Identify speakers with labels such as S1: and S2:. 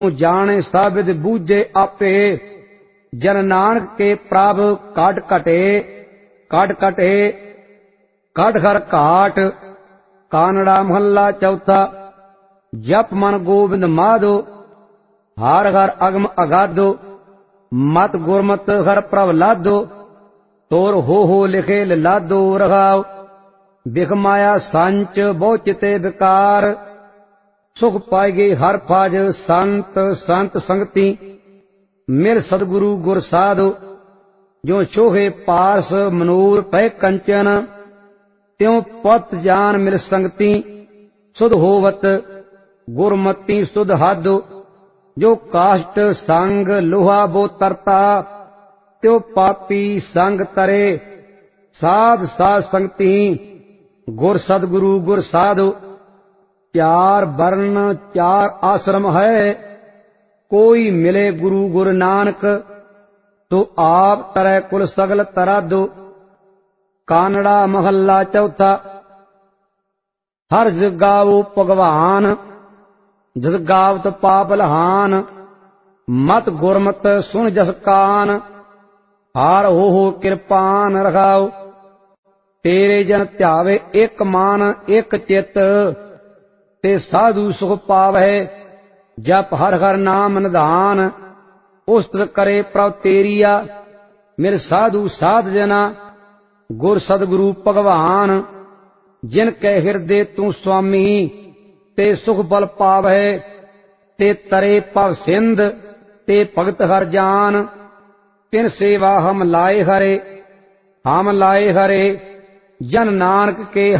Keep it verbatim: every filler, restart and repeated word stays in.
S1: जाने साबिद बूझे आपे। जन नानक के प्रभ काट कटे काट कटे काट घर घाट। कानड़ा महला चौथा। जप मन गोविंद माधो हर हर अगम अगाधो। मत गुरमत हर प्रभ लाधो तोर हो हो लिखे लाधो रघाव। बिख माया संच बहु चिते विकार। सुख पाएगे हर फाज संत संत संगति। मिल सदगुरु गुर साधु जो चोहे पास मनूर पै कंचन। त्यों पत जान मिल संगति सुध होवत गुरमति सुध हादो। जो काष्ट संग लोहा बो तरता त्यो पापी संग तरे। साध साध संगति गुर सदगुरु गुर साधु। चार वर्ण चार आश्रम है कोई मिले गुरु गुरु नानक। तो आप तरह कुल सगल तरा दो। कानड़ा महला चौथा। हर जगावो भगवान जस गावत पाप लहान। मत गुरमत सुन जस कान हार हो हो कृपान रखाओ। तेरे जन ध्यावे एक मान एक चित ते साधु सुख पावै। जप हर हर नाम निधान उस्तत करे प्रभ तेरिया। मेरे साधु साध जना गुर सदगुरु भगवान। जिन कै हृदय तू स्वामी ते सुख बल पावै। ते तरे पव सिंध ते भगत हर जान। तिन सेवा हम लाए हरे हम लाए हरे। जन नानक के